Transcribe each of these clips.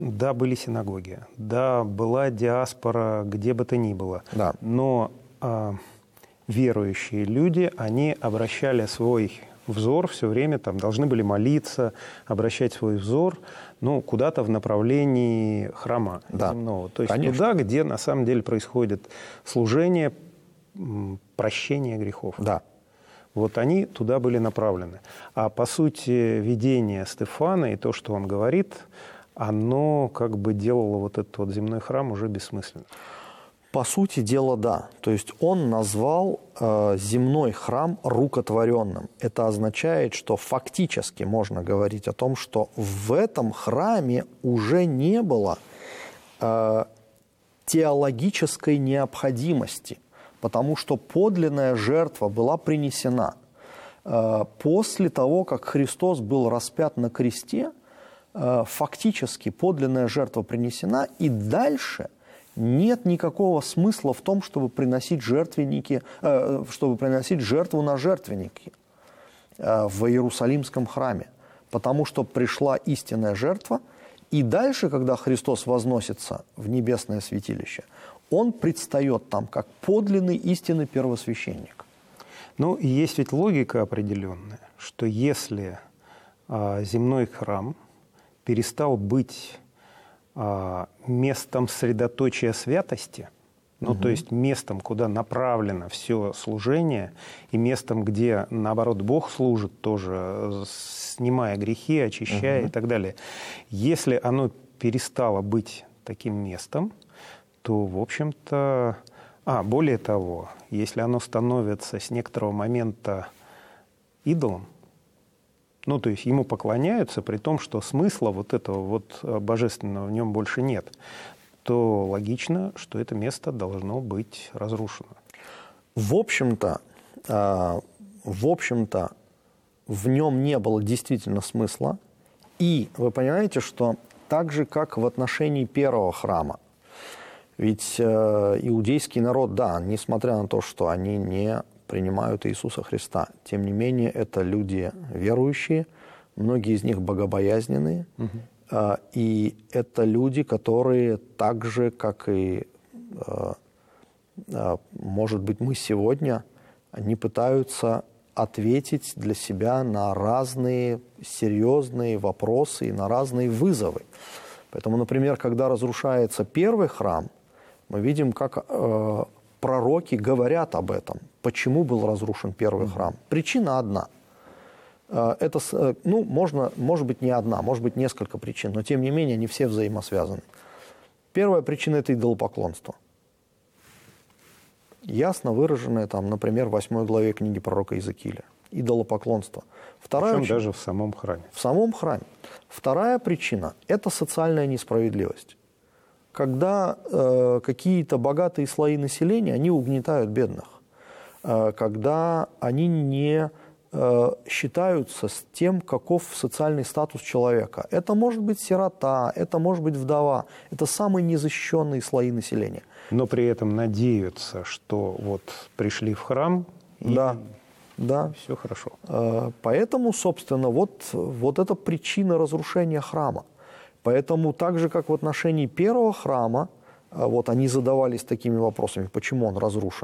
Да, были синагоги, да, была диаспора, где бы то ни было. Да. Но верующие люди, они обращали свой взор все время, там, должны были молиться, обращать свой взор куда-то в направлении храма земного. То есть туда, где на самом деле происходит служение, прощение грехов. Да. Вот они туда были направлены. А по сути видение Стефана и то, что он говорит, оно как бы делало вот этот вот земной храм уже бессмысленным. По сути дела, да. То есть он назвал земной храм рукотворенным. Это означает, что фактически можно говорить о том, что в этом храме уже не было теологической необходимости, потому что подлинная жертва была принесена. После того, как Христос был распят на кресте, фактически подлинная жертва принесена, и дальше нет никакого смысла в том, чтобы приносить жертву на жертвенники в Иерусалимском храме, потому что пришла истинная жертва, и дальше, когда Христос возносится в небесное святилище, Он предстает там как подлинный истинный первосвященник. Ну, и есть ведь логика определенная, что если земной храм перестал быть местом средоточия святости, то есть местом, куда направлено все служение, и местом, где, наоборот, Бог служит тоже, снимая грехи, очищая и так далее. Если оно перестало быть таким местом, то, в общем-то... более того, если оно становится с некоторого момента идолом, то есть ему поклоняются, при том, что смысла вот этого вот божественного в нем больше нет, то логично, что это место должно быть разрушено. В общем-то, в нем не было действительно смысла. И вы понимаете, что так же, как в отношении первого храма, ведь иудейский народ, да, несмотря на то, что они не принимают Иисуса Христа, тем не менее, это люди верующие, многие из них богобоязненные, и это люди, которые так же, как и, может быть, мы сегодня, они пытаются ответить для себя на разные серьезные вопросы и на разные вызовы. Поэтому, например, когда разрушается первый храм, мы видим, как пророки говорят об этом. Почему был разрушен первый храм? Причина одна. Это, может быть, не одна, может быть, несколько причин, но, тем не менее, они все взаимосвязаны. Первая причина – это идолопоклонство. Ясно выраженное, например, в 8 главе книги пророка Иезекииля. Идолопоклонство. Причем даже в самом храме. В самом храме. Вторая причина – это социальная несправедливость. Когда какие-то богатые слои населения, они угнетают бедных. Когда они не считаются с тем, каков социальный статус человека. Это может быть сирота, это может быть вдова. Это самые незащищенные слои населения. Но при этом надеются, что вот пришли в храм, и все хорошо. Поэтому, собственно, вот это причина разрушения храма. Поэтому так же, как в отношении первого храма, они задавались такими вопросами, почему он разрушен.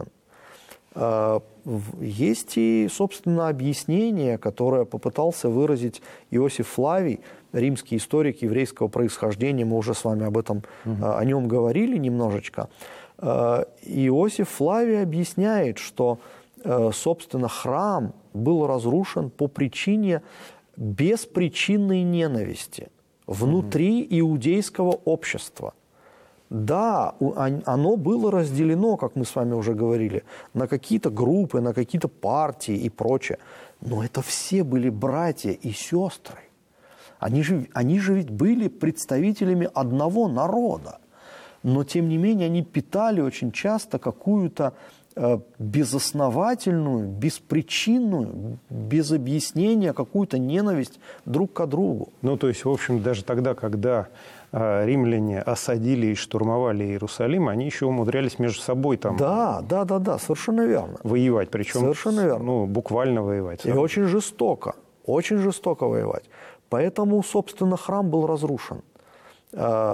Есть и, собственно, объяснение, которое попытался выразить Иосиф Флавий, римский историк еврейского происхождения. Мы уже с вами о нем говорили немножечко. Иосиф Флавий объясняет, что, собственно, храм был разрушен по причине беспричинной ненависти внутри иудейского общества. Да, оно было разделено, как мы с вами уже говорили, на какие-то группы, на какие-то партии и прочее. Но это все были братья и сестры. Они же ведь были представителями одного народа. Но, тем не менее, они питали очень часто какую-то безосновательную, беспричинную, без объяснения какую-то ненависть друг к другу. То есть, в общем, даже тогда, когда римляне осадили и штурмовали Иерусалим, они еще умудрялись между собой Да, совершенно верно. Воевать, причем совершенно верно. Буквально воевать. И очень жестоко воевать. Поэтому, собственно, храм был разрушен.